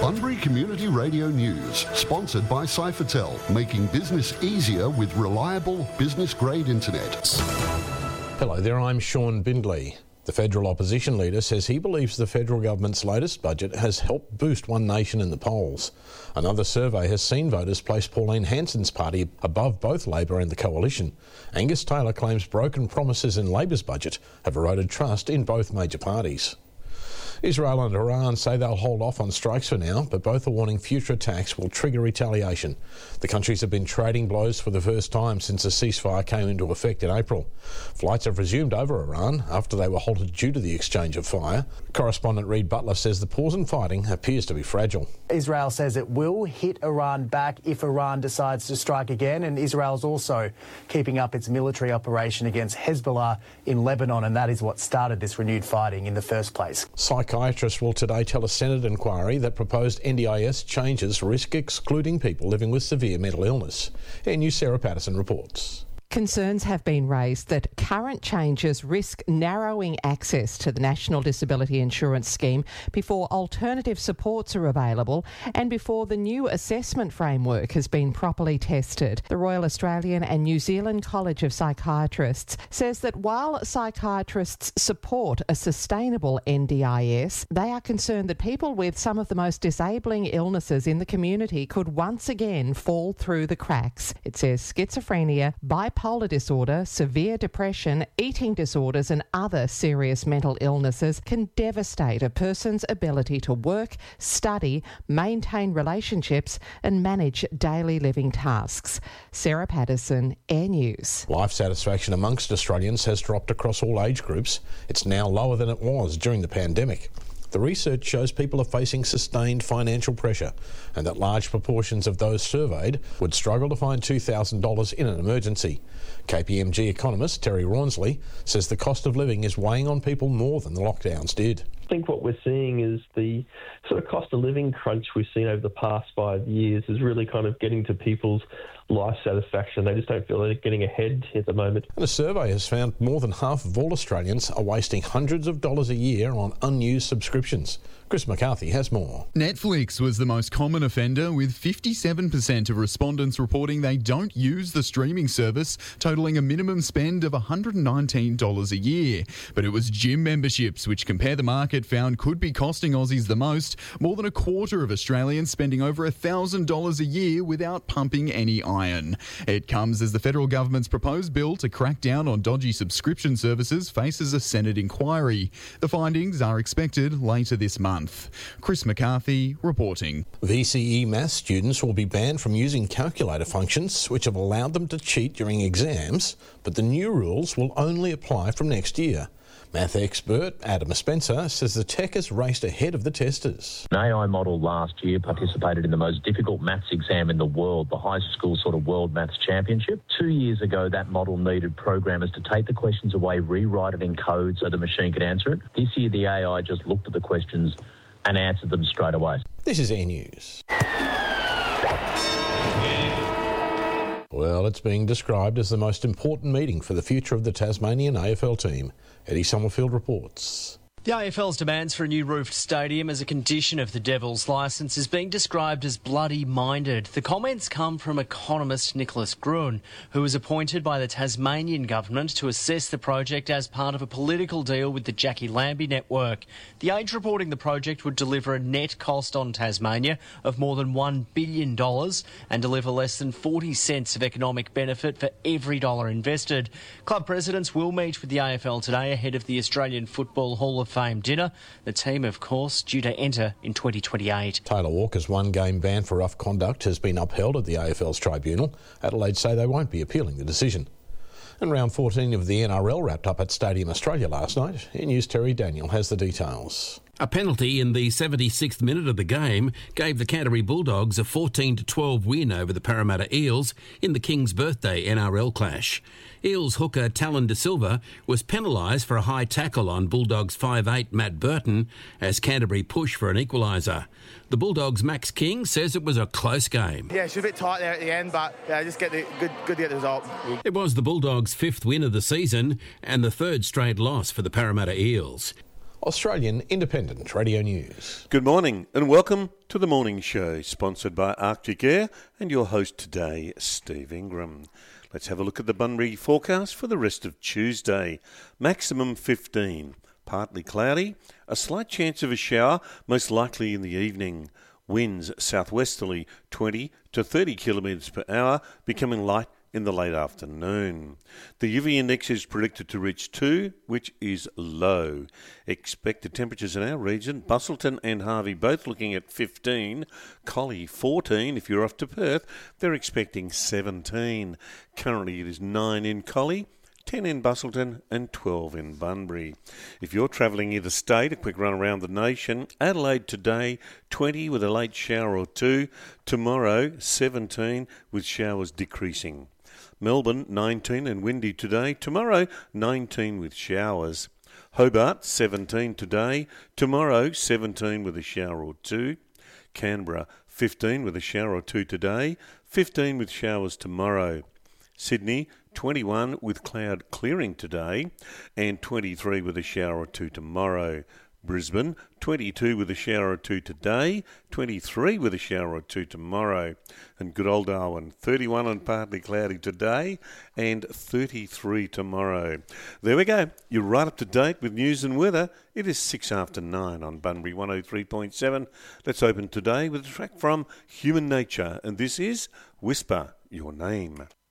Bunbury Community Radio News, sponsored by Cyphertel, making business easier with reliable business-grade internet. Hello there, I'm Sean Bindley. The federal opposition leader says he believes the federal government's latest budget has helped boost One Nation in the polls. Another survey has seen voters place Pauline Hanson's party above both Labor and the Coalition. Angus Taylor claims broken promises in Labor's budget have eroded trust in both major parties. Israel and Iran say they'll hold off on strikes for now, but both are warning future attacks will trigger retaliation. The countries have been trading blows for the first time since a ceasefire came into effect in April. Flights have resumed over Iran after they were halted due to the exchange of fire. Correspondent Reid Butler says the pause in fighting appears to be fragile. Israel says it will hit Iran back if Iran decides to strike again, and Israel's also keeping up its military operation against Hezbollah in Lebanon, and that is what started this renewed fighting in the first place. Psychiatrists will today tell a Senate inquiry that proposed NDIS changes risk excluding people living with severe mental illness. NU Sarah Patterson reports. Concerns have been raised that current changes risk narrowing access to the National Disability Insurance Scheme before alternative supports are available and before the new assessment framework has been properly tested. The Royal Australian and New Zealand College of Psychiatrists says that while psychiatrists support a sustainable NDIS, they are concerned that people with some of the most disabling illnesses in the community could once again fall through the cracks. It says schizophrenia, bipolar disorder, severe depression, eating disorders and other serious mental illnesses can devastate a person's ability to work, study, maintain relationships and manage daily living tasks. Sarah Patterson, Air News. Life satisfaction amongst Australians has dropped across all age groups. It's now lower than it was during the pandemic. The research shows people are facing sustained financial pressure and that large proportions of those surveyed would struggle to find $2,000 in an emergency. KPMG economist Terry Rawnsley says the cost of living is weighing on people more than the lockdowns did. I think what we're seeing is the sort of cost of living crunch we've seen over the past 5 years is really kind of getting to people's life satisfaction. They just don't feel they're getting ahead at the moment. And a survey has found more than half of all Australians are wasting hundreds of dollars a year on unused subscriptions. Chris McCarthy has more. Netflix was the most common offender, with 57% of respondents reporting they don't use the streaming service, totalling a minimum spend of $119 a year. But it was gym memberships, which Compare the Market found could be costing Aussies the most. More than a quarter of Australians spending over $1,000 a year without pumping any iron. It comes as the federal government's proposed bill to crack down on dodgy subscription services faces a Senate inquiry. The findings are expected later this month. Chris McCarthy reporting. VCE maths students will be banned from using calculator functions which have allowed them to cheat during exams, but the new rules will only apply from next year. Math expert Adam Spencer says the tech has raced ahead of the testers. An AI model last year participated in the most difficult maths exam in the world, the high school sort of World Maths Championship. 2 years ago, that model needed programmers to take the questions away, rewrite it in code so the machine could answer it. This year, the AI just looked at the questions and answered them straight away. This is Air News. Well, it's being described as the most important meeting for the future of the Tasmanian AFL team. Eddie Summerfield reports. The AFL's demands for a new roofed stadium as a condition of the Devils' licence is being described as bloody-minded. The comments come from economist Nicholas Gruen, who was appointed by the Tasmanian government to assess the project as part of a political deal with the Jackie Lambie network. The Age reporting the project would deliver a net cost on Tasmania of more than $1 billion and deliver less than 40 cents of economic benefit for every dollar invested. Club presidents will meet with the AFL today ahead of the Australian Football Hall of Fame dinner. The team, of course, due to enter in 2028. Taylor Walker's one-game ban for rough conduct has been upheld at the AFL's tribunal. Adelaide say they won't be appealing the decision. And round 14 of the NRL wrapped up at Stadium Australia last night. News Terry Daniel has the details. A penalty in the 76th minute of the game gave the Canterbury Bulldogs a 14-12 win over the Parramatta Eels in the King's Birthday NRL clash. Eels hooker Talon De Silva was penalised for a high tackle on Bulldogs 5'8" Matt Burton as Canterbury pushed for an equaliser. The Bulldogs' Max King says it was a close game. Yeah, it was a bit tight there at the end, but just good to get the result. It was the Bulldogs' fifth win of the season and the third straight loss for the Parramatta Eels. Australian Independent Radio News. Good morning and welcome to the morning show, sponsored by Arctic Air and your host today, Steve Ingram. Let's have a look at the Bunbury forecast for the rest of Tuesday. Maximum 15, partly cloudy, a slight chance of a shower, most likely in the evening. Winds southwesterly 20 to 30 kilometres per hour, becoming light in the late afternoon. The UV index is predicted to reach 2, which is low. Expected temperatures in our region, Busselton and Harvey both looking at 15, Collie 14. If you're off to Perth, they're expecting 17. Currently it is 9 in Collie, 10 in Busselton and 12 in Bunbury. If you're travelling interstate, a quick run around the nation. Adelaide today, 20 with a late shower or two. Tomorrow, 17 with showers decreasing. Melbourne, 19 and windy today. Tomorrow, 19 with showers. Hobart, 17 today. Tomorrow, 17 with a shower or two. Canberra, 15 with a shower or two today. 15 with showers tomorrow. Sydney, 21 with cloud clearing today and 23 with a shower or two tomorrow. Brisbane, 22 with a shower or two today, 23 with a shower or two tomorrow. And good old Darwin, 31 and partly cloudy today and 33 tomorrow. There we go. You're right up to date with news and weather. It is 6 after 9 on Bunbury 103.7. Let's open today with a track from Human Nature, and this is Whisper Your Name.